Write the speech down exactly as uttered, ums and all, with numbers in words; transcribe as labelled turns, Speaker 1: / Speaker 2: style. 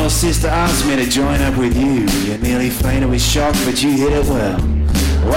Speaker 1: Your sister asked me to join up with you. You nearly fainted with shock, but you hit it well.